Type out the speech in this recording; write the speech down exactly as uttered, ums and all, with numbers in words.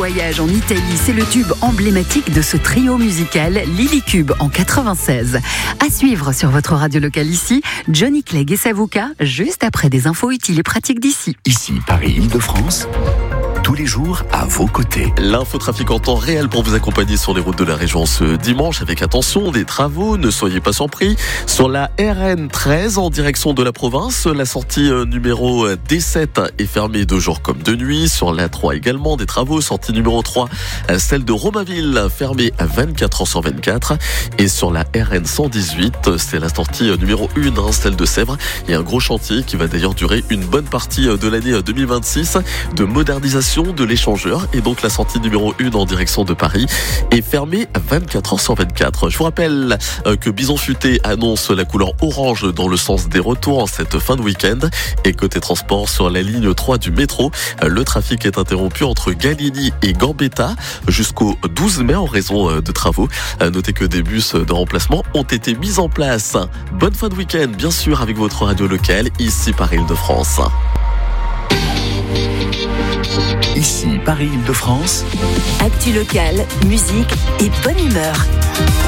voyage en Italie, c'est le tube emblématique de ce trio musical, Lilycube en quatre-vingt-seize. À suivre sur votre radio locale ici, Johnny Clegg et Savuka, juste après des infos utiles et pratiques d'ici. Ici, Paris-Île-de-France. Tous les jours à vos côtés. L'infotrafic en temps réel pour vous accompagner sur les routes de la région ce dimanche avec attention des travaux, ne soyez pas surpris. Sur la R N treize en direction de la province, la sortie numéro D sept est fermée de jour comme de nuit. Sur l'A trois également des travaux, sortie numéro trois, celle de Romainville fermée à vingt-quatre heures sur vingt-quatre. Et sur la R N cent dix-huit, c'est la sortie numéro un, celle de Sèvres. Il y a un gros chantier qui va d'ailleurs durer une bonne partie de l'année deux mille vingt-six de modernisation de l'échangeur, et donc la sortie numéro un en direction de Paris est fermée à vingt-quatre heures sur vingt-quatre. Je vous rappelle que Bison Futé annonce la couleur orange dans le sens des retours en cette fin de week-end. Et côté transport, sur la ligne trois du métro, le trafic est interrompu entre Galigny et Gambetta jusqu'au douze mai en raison de travaux. Notez que des bus de remplacement ont été mis en place. Bonne fin de week-end, bien sûr, avec votre radio locale, ici par Île-de-France. Ici, Paris-Île-de-France. Actu locale, musique et bonne humeur.